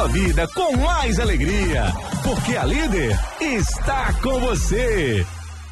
sua vida com mais alegria, porque a Líder está com você.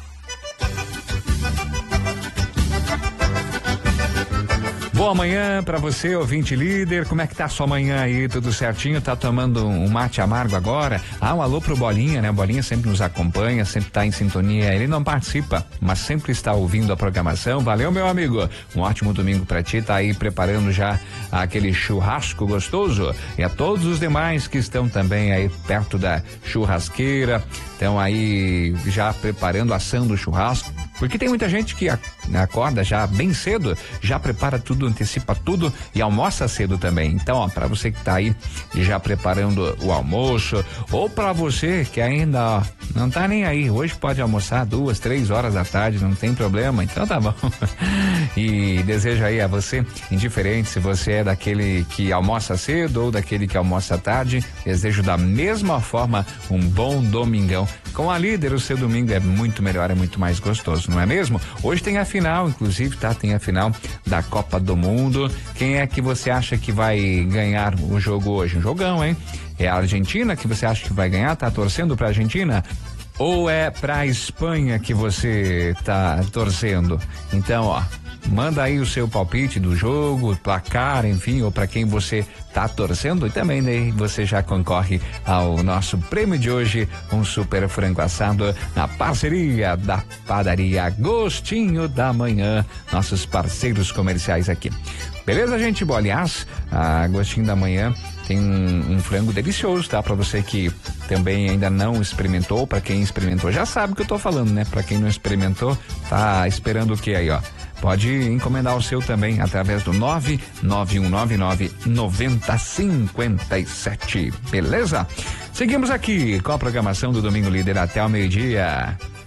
Boa manhã pra você, ouvinte líder. Como é que tá a sua manhã aí? Tudo certinho? Tá tomando um mate amargo agora? Um alô pro Bolinha, né? Bolinha sempre nos acompanha, sempre tá em sintonia. Ele não participa, mas sempre está ouvindo a programação. Valeu, meu amigo. Um ótimo domingo pra ti. Tá aí preparando já aquele churrasco gostoso. E a todos os demais que estão também aí perto da churrasqueira, estão aí já preparando, assando o churrasco. Porque tem muita gente que acorda já bem cedo, já prepara tudo, antecipa tudo e almoça cedo também. Então, ó, para você que tá aí já preparando o almoço, ou para você que ainda, ó, não tá nem aí, hoje pode almoçar 2, 3 horas da tarde, não tem problema, então tá bom. E desejo aí a você, indiferente se você é daquele que almoça cedo ou daquele que almoça tarde, desejo da mesma forma um bom domingão. Com a Líder, o seu domingo é muito melhor, é muito mais gostoso, não é mesmo? Hoje tem a final, inclusive, tá? Tem a final da Copa do Mundo. Quem é que você acha que vai ganhar o jogo hoje? Um jogão, hein? É a Argentina que você acha que vai ganhar? Tá torcendo pra Argentina? Ou é pra Espanha que você tá torcendo? Então, ó, manda aí o seu palpite do jogo, placar, enfim, ou para quem você tá torcendo, e também daí você já concorre ao nosso prêmio de hoje, um super frango assado na parceria da padaria Gostinho da Manhã, nossos parceiros comerciais aqui. Beleza, gente? Bom, aliás, a Gostinho da Manhã tem um frango delicioso, tá? Pra você que também ainda não experimentou, pra quem experimentou já sabe o que eu tô falando, né? Pra quem não experimentou, tá esperando o que aí, ó? Pode encomendar o seu também através do 99199-9057, beleza? Seguimos aqui com a programação do Domingo Líder até o meio-dia.